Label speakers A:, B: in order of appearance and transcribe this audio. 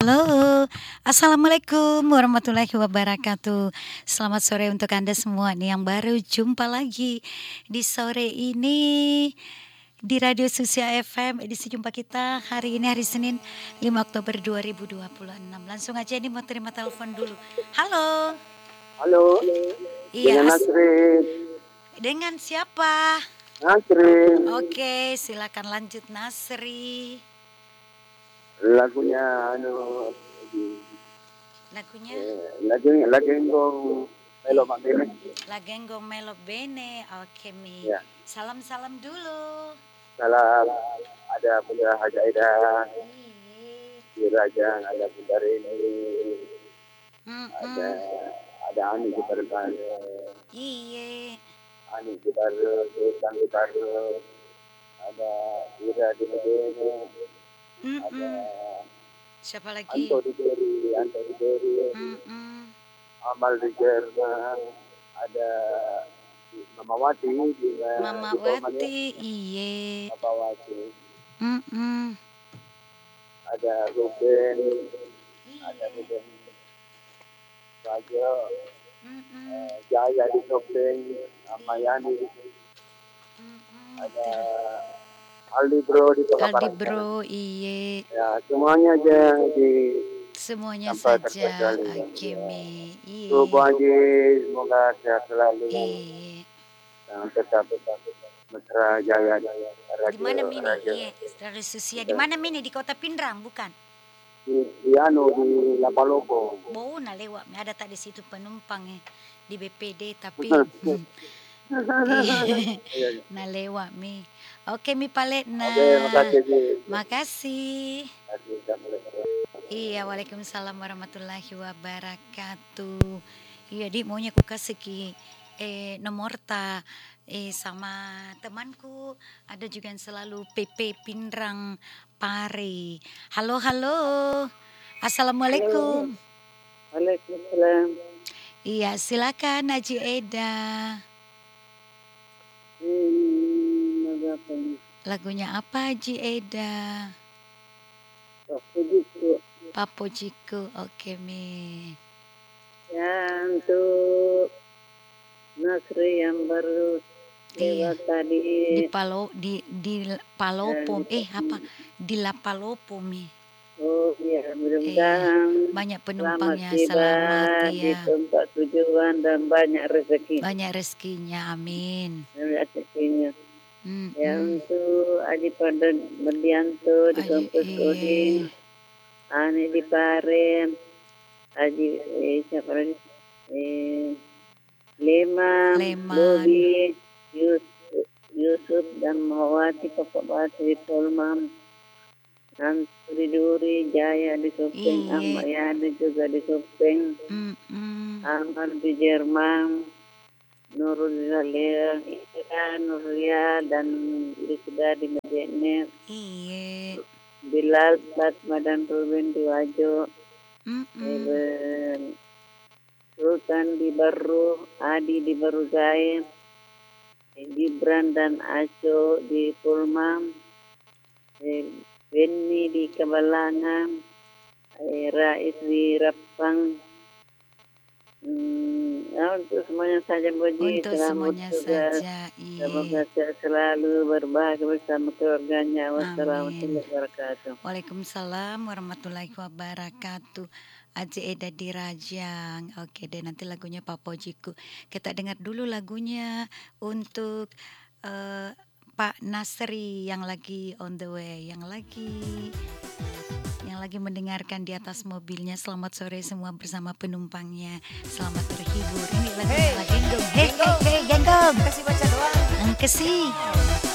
A: Halo, Assalamualaikum warahmatullahi wabarakatuh. Selamat sore untuk Anda semua nih yang baru jumpa lagi di sore ini di Radio Susia FM. Edisi jumpa kita hari ini hari Senin 5 Oktober 2026. Langsung aja ini mau terima telepon dulu. Halo.
B: Halo,
A: Iya,
B: dengan Nasrin.
A: dengan siapa?
B: Nasrin,
A: Oke, silakan lanjut Nasri.
B: lagunya
A: Lagunya
B: Lagenggong Melo Mabene.
A: Lagenggong Melo Bene. Oke, Mi.
B: Ya,
A: Salam-salam dulu.
B: salam. Ada Bunda Haja Ida
A: Iya.
B: di Rajang, ada Bunda Rini, ada
A: Mm-mm.
B: ada Ani di Perban,
A: Iya.
B: Ani di Baru, Sultan di Baru, ada Ira di Medene, ada
A: Mm-mm. Siapa lagi?
B: Anto di Deri,
A: Mm-mm.
B: Amal di Jerman, ada Mama Wati di
A: Mama
B: di Polman ya.
A: Wati. Iya.
B: Mama Wati,
A: Mm-mm.
B: ada Ruben, ada
A: Iya.
B: Ruben Rajo,
A: Mm-mm.
B: Jaya di Topeng, Amayani,
A: Mm-mm.
B: ada Aldi Bro di
A: Aldi
B: Tokaparan.
A: Bro. Iya.
B: Ya, semuanya aja di
A: Semuanya
B: tempat
A: saja.
B: terkendali.
A: Oke, Mi.
B: Tuh Bu
A: Iya.
B: Haji, semoga sehat selalu
A: Iya.
B: dan tetap mesra jaya
A: Di
B: radio
A: mana Mini?
B: radio
A: Iya, dari Susia. Di mana Mini? Di Kota Pindrang, bukan?
B: di di Lapalopo.
A: Bau na lewat. Ada tak di situ penumpang di BPD tapi
B: Iya, iya.
A: na lewat Mi. Oke Mi Palet na.
B: Oke, makasih Ji.
A: Makasih.
B: Makasih, Assalamualaikum.
A: Iya, Waalaikumsalam warahmatullahi wabarakatuh. Iya, Dik maunya aku kasih nomor ta sama temanku ada juga yang selalu PP Pindrang Pare. Halo, halo. Assalamualaikum.
B: Waalaikumsalam.
A: Iya, silakan Haji Eda. Lagunya apa Haji Eda? Papo Jiku. Oke, Mi.
C: Ya, untuk Nasri yang baru
A: Iya.
C: lewat tadi.
A: Di Palopo. Apa? Di La Palopo, Mi.
C: Oh iya, mudah-mudahan
A: Banyak
C: selamat
A: penumpangnya.
C: tiba
A: Selamat
C: di
A: ya.
C: tempat tujuan dan banyak rezeki.
A: Banyak rezekinya. Amin.
C: Rezekinya. Ya,
A: Mm-mm.
C: untuk Aji Pada Berdianto di
A: Aji,
C: kampus Udin, Ani di Paren, Aji siapa lagi? Leman,
A: Leman.
C: Bobi, Yusuf dan Mawati, Bapak Bati di Polman, Anturi Duri, Jaya di Sopeng,
A: Iya.
C: Amayani juga di Sopeng,
A: Mm-mm.
C: Amar di Jerman, Nurul Zalil, Nuria dan Rizda di Medene,
A: Iya.
C: Bilal, Plasma dan Ruben di Wajo,
A: Mm-mm.
C: Sultan di Baru, Adi di Baru Zain, Gibran dan Aco di Pulmam, Benny di Kabalangan, Rais di Rapang. Untuk semuanya saja Boji,
A: Untuk semuanya saja. Iya.
C: semoga sehat selalu berbahagia bersama keluarganya. Wassalamualaikum warahmatullahi wabarakatuh.
A: Waalaikumsalam warahmatullahi wabarakatuh. Aji Eda di Rajang. Oke deh, nanti lagunya Papo Jiku. Kita dengar dulu lagunya untuk Pak Nasri yang lagi on the way, yang lagi mendengarkan di atas mobilnya. Selamat sore semua bersama penumpangnya. Selamat terhibur. Ini lagunya Lagenggong. Hey, Genggong.
D: Kasih baca doang.
A: Kasih.